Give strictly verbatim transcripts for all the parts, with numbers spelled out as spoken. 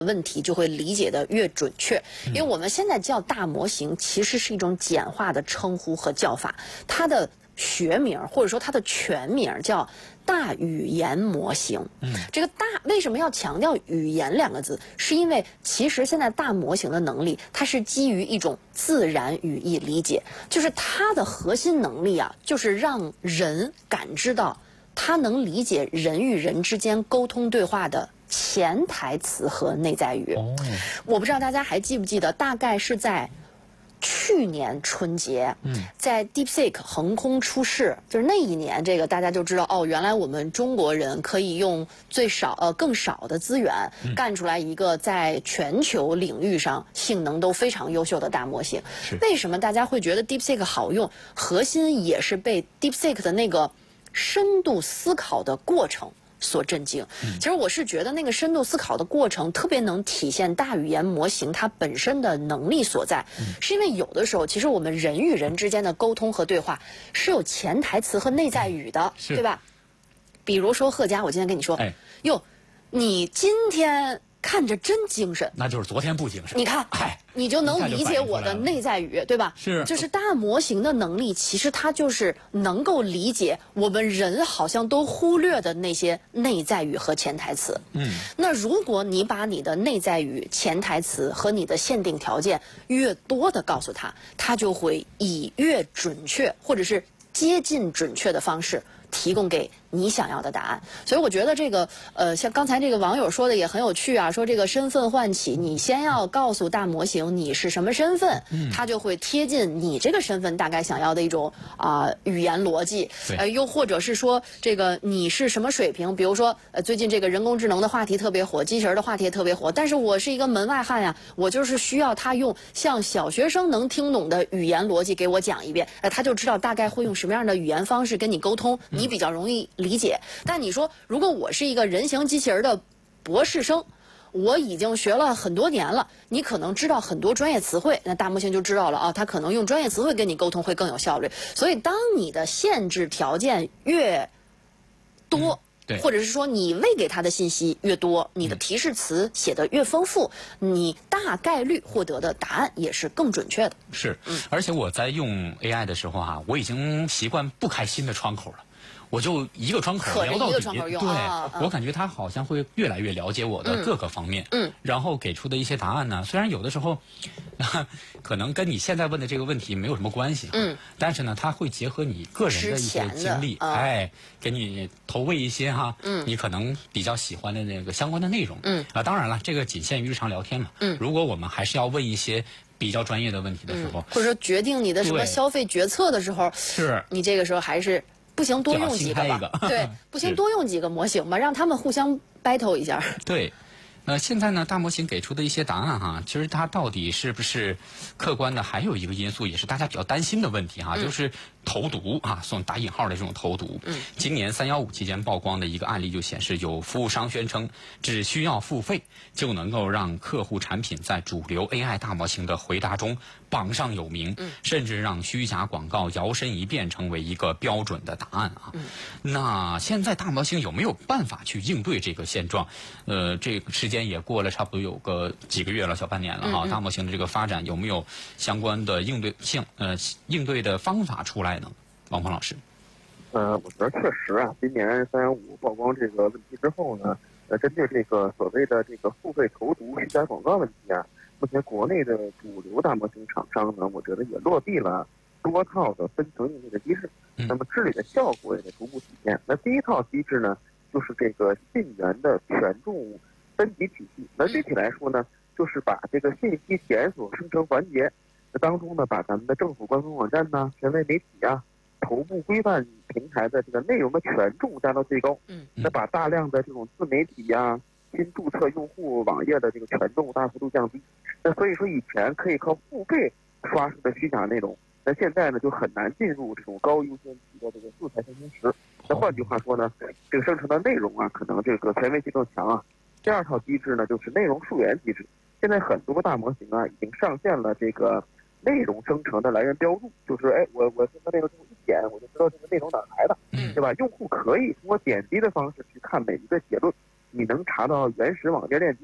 问题就会理解的越准确。因为我们现在叫大模型，其实是一种简化的称呼和叫法，它的学名或者说它的全名叫大语言模型。嗯，这个大为什么要强调语言两个字？是因为其实现在大模型的能力，它是基于一种自然语义理解，就是它的核心能力啊，就是让人感知到它能理解人与人之间沟通对话的潜台词和内在语。哦，我不知道大家还记不记得，大概是在去年春节，嗯，在 DeepSeek 横空出世，就是那一年，这个大家就知道哦，原来我们中国人可以用最少呃更少的资源，嗯，干出来一个在全球领域上性能都非常优秀的大模型。为什么大家会觉得 DeepSeek 好用？核心也是被 DeepSeek 的那个深度思考的过程所震惊。其实我是觉得那个深度思考的过程特别能体现大语言模型它本身的能力所在，是因为有的时候其实我们人与人之间的沟通和对话是有潜台词和内在语的，对吧？比如说贺佳，我今天跟你说，哎，哟，你今天看着真精神， 那就是昨天不精神。 你看，哎，你就能理解我的内在语，对吧？ 是， 就是大模型的能力，其实它就是能够理解我们人好像都忽略的那些内在语和潜台词。嗯，那如果你把你的内在语、潜台词和你的限定条件越多的告诉他，他就会以越准确或者是接近准确的方式提供给你想要的答案。所以我觉得这个呃，像刚才这个网友说的也很有趣啊，说这个身份唤起，你先要告诉大模型你是什么身份，嗯，它就会贴近你这个身份大概想要的一种啊、呃、语言逻辑。呃，又或者是说这个你是什么水平，比如说呃最近这个人工智能的话题特别火，机器人的话题也特别火，但是我是一个门外汉呀，我就是需要他用像小学生能听懂的语言逻辑给我讲一遍，呃，他就知道大概会用什么样的语言方式跟你沟通，你比较容易理解。但你说，如果我是一个人形机器人的博士生，我已经学了很多年了，你可能知道很多专业词汇，那大模型就知道了啊，他可能用专业词汇跟你沟通会更有效率。所以，当你的限制条件越多， 嗯， 或者是说你喂给他的信息越多，你的提示词写得越丰富，你大概率获得的答案也是更准确的。 是，嗯，而且我在用 A I 的时候啊，我已经习惯不开新的窗口了。我就一个窗口聊到底，对， 啊、 我感觉他好像会越来越了解我的各个方面，嗯，然后给出的一些答案呢，虽然有的时候可能跟你现在问的这个问题没有什么关系，嗯，但是呢，他会结合你个人的一些经历，啊、哎，给你投喂一些哈，嗯，你可能比较喜欢的那个相关的内容，嗯，啊，当然了，这个仅限于日常聊天嘛，嗯，如果我们还是要问一些比较专业的问题的时候，嗯、 或者说决定你的什么消费决策的时候， 是你这个时候还是。不行，多用几个吧。 个对，不行，多用几个模型吧，让他们互相 battle 一下。 对，呃，现在呢，大模型给出的一些答案哈，其实它到底是不是客观的，还有一个因素也是大家比较担心的问题哈，嗯、就是投毒啊，送打引号的这种投毒。嗯，今年三幺五期间曝光的一个案例就显示，有服务商宣称只需要付费就能够让客户产品在主流 A I 大模型的回答中榜上有名，嗯、甚至让虚假广告摇身一变成为一个标准的答案啊。嗯、那现在大模型有没有办法去应对这个现状？呃，这个时间也过了差不多有个几个月了，小半年了哈。嗯嗯大模型的这个发展有没有相关的应对性呃应对的方法出来呢？王鹏老师。 呃，我觉得确实啊，今年三幺五曝光这个问题之后呢，呃，针对这个所谓的这个付费投毒虚假广告问题啊，目前国内的主流大模型厂商呢，我觉得也落地了多套的分层应对的机制，那么治理的效果也在逐步体现。那第一套机制呢，就是这个信源的权重分级体系。那具体来说呢，就是把这个信息检索生成环节，那当中呢，把咱们的政府官方网站呐、权威媒体啊、头部规范平台的这个内容的权重加到最高。嗯，那把大量的这种自媒体呀、啊、新注册用户网页的这个权重大幅度降低。那所以说，以前可以靠付费刷出的虚假内容，那现在呢就很难进入这种高优先级的这个素材生成池。那换句话说呢，这个生成的内容啊，可能这个权威性更强啊。第二套机制呢，就是内容溯源机制。现在很多大模型啊，已经上线了这个内容生成的来源标注，就是哎，我我生成内容之后一点，我就知道这个内容哪来的，对吧？用户可以通过点击的方式去看每一个结论，你能查到原始网页链接啊，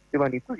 对吧？你自己